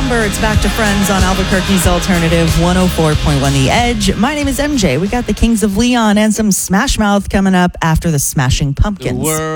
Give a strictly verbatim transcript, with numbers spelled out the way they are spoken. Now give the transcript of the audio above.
September. It's back to Friends on Albuquerque's Alternative one oh four point one The Edge. My name is M J. We got the Kings of Leon and some Smash Mouth coming up after the Smashing Pumpkins.